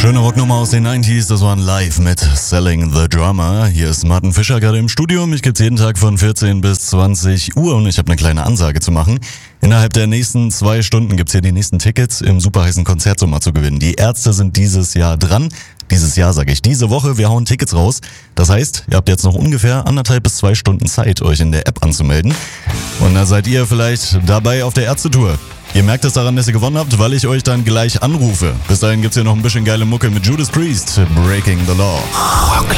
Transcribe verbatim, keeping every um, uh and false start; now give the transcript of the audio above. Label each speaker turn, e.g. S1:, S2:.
S1: Schöne Rocknummer aus den neunziger, das waren Live mit Selling the Drummer. Hier ist Martin Fischer gerade im Studio. Mich gibt's jeden Tag von vierzehn bis zwanzig Uhr und ich habe eine kleine Ansage zu machen. Innerhalb der nächsten zwei Stunden gibt's hier die nächsten Tickets im superheißen Konzertsommer zu gewinnen. Die Ärzte sind dieses Jahr dran. Dieses Jahr sage ich, diese Woche, wir hauen Tickets raus. Das heißt, ihr habt jetzt noch ungefähr anderthalb bis zwei Stunden Zeit, euch in der App anzumelden. Und da seid ihr vielleicht dabei auf der Ärztetour. Ihr merkt es daran, dass ihr gewonnen habt, weil ich euch dann gleich anrufe. Bis dahin gibt's hier noch ein bisschen geile Mucke mit Judas Priest, Breaking the Law.